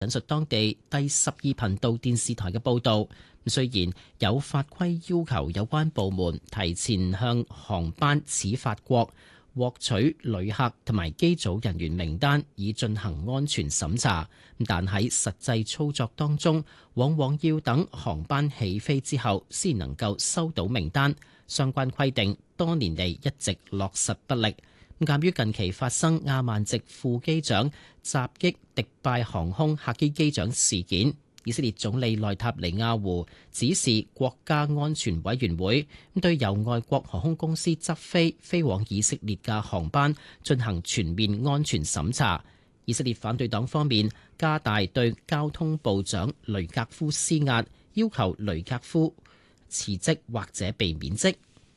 引述當地第12頻道電視台嘅報導，雖然有法規要求有關部門提前向航班始發國獲取旅客同埋機組人員名單，以進行安全審查，但喺實際操作當中，往往要等航班起飛之後先能夠收到名單。相關規定多年嚟一直落實不力。鑑於近期發生亞曼籍副機長襲擊迪拜航空客機機長事件，以色列總理內塔尼亞胡指示國家安全委員會對由外國航空公司執飛往以色列嘅航班進行全面安全審查。以色列反對黨方面加大對交通部長雷格夫施壓，要求雷格夫辭職或者被免職。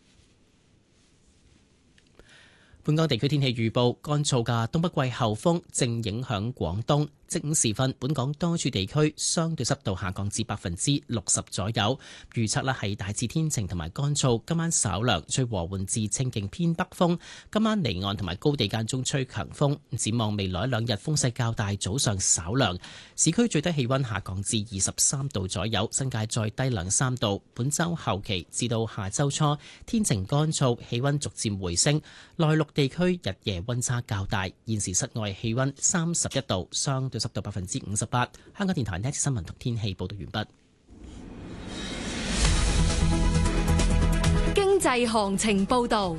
本港地區天氣預報，乾燥嘅東北季候風正影響廣東。正午時分，本港多處地區相對濕度下降至60%左右。預測係大致天晴同埋乾燥，今晚稍涼，吹和緩至清勁偏北風。今晚離岸同埋高地間中吹強風。展望未來兩日風勢較大，早上稍涼。市區最低氣溫下降至23度左右，新界再低2-3度。本週後期至到下週初，天晴乾燥，氣溫逐漸回升。內陸地區日夜溫差較大。現時室外氣溫31度，相對濕度58%。香港電台呢一節新聞同天氣報道完畢。 經濟行情報道。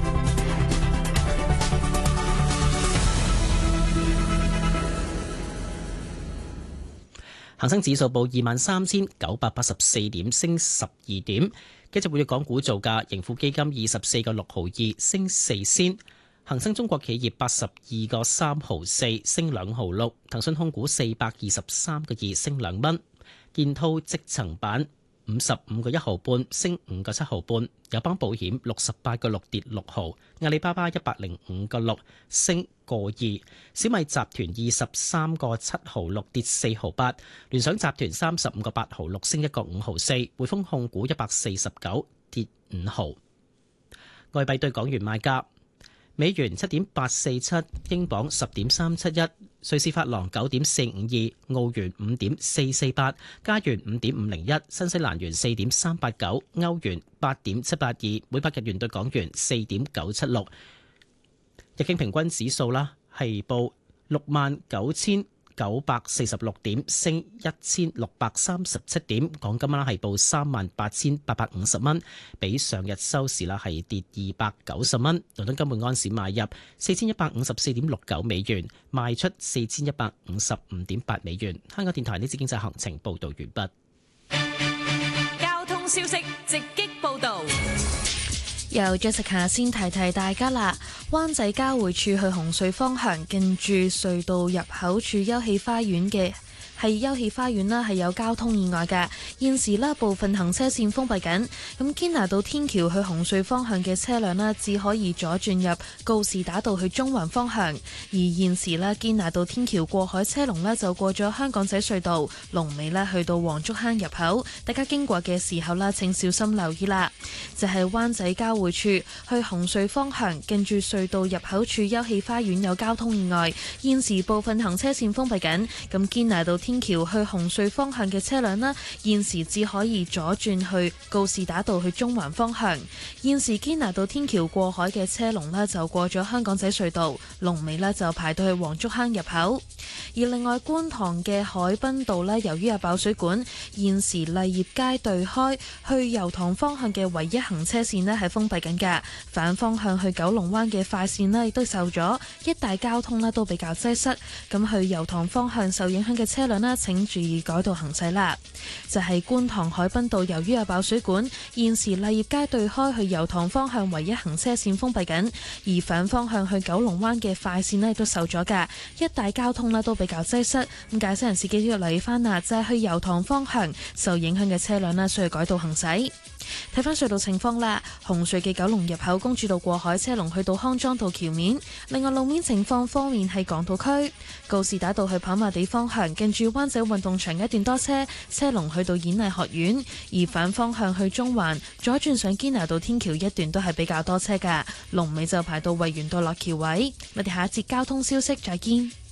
恒生指數報23,984點，升12點。繼續活躍港股造價，盈富基金24個6毫2，升4仙。恒生中國企業82個3毫4，升2毫6。騰訊控股423個2，升2蚊。建滔積層板55個1毫半，升5個7毫半。友邦保險68個6，跌6毫。阿里巴巴105個6，升個2。小米集團23個7毫6，跌4毫8。聯想集團35個8毫6，升1個5毫4。匯豐控股149，跌5毫。外幣對港元賣價。美元7.847，英鎊10.371，瑞士法郎9.452，澳元5.448，加元5.501，新西蘭元4.389，歐元8.782，每百日元對港元4.976。日經平均指數啦係報69,946點，升1637點。港金啦係報38,850蚊，比上日收市啦係跌290蚊。倫敦金每安士買入4154.69美元，賣出4155.8美元。香港電台呢次經濟行情報道完畢。 交通消息直擊報道。 由 Jessica 先提提大家啦，灣仔交匯處去紅隧方向，近住隧道入口處休憩花園嘅係休憩花園啦，係有交通意外嘅。現時啦，部分行車線封閉緊。咁堅拿道天橋去紅隧方向嘅車輛啦，只可以左轉入告士打道去中環方向。而現時啦，堅拿道天橋過海車龍咧就過咗香港仔隧道，龍尾咧去到黃竹坑入口。大家經過嘅時候啦，請小心留意啦。就係灣仔交匯處去紅隧方向，近住隧道入口處休憩花園有交通意外。現時部分行車線封閉緊。咁堅拿道天橋去紅隧方向嘅車輛啦，現時只可以左轉去告士打道去中環方向。現時堅拿道天橋過海嘅車龍呢，就過咗香港仔隧道，龍尾呢就排到去黃竹坑入口。而另外觀塘嘅海濱道呢，由於有爆水管，現時麗業街對開去油塘方向嘅唯一行車線呢係封閉緊㗎。反方向去九龍灣嘅快線呢亦都受阻，一帶交通呢都比較擠塞。咁去油塘方向受影響嘅車輛呢，請注意改道行駛啦。就係觀塘海濱道，由於有爆水管，現時麗業街對開去油塘方向唯一行車線封閉緊，而反方向去九龍灣嘅快線呢亦都受阻㗎，一帶交通呢都比較擠塞。咁駕駛人士記住要留意翻啦，就係去油塘方向受影響嘅車輛呢需要改道行駛。睇翻隧道情況啦，紅隧嘅九龍入口公主道過海車龍去到康莊道橋面。另外路面情況方面係港島區告士打道去跑馬地方向，近住灣仔運動場一段多車，車龍去到演藝學院。而反方向去中環左轉上堅拿道天橋一段都係比較多車㗎，龍尾就排到維園道落橋位。我哋下一節交通消息再見。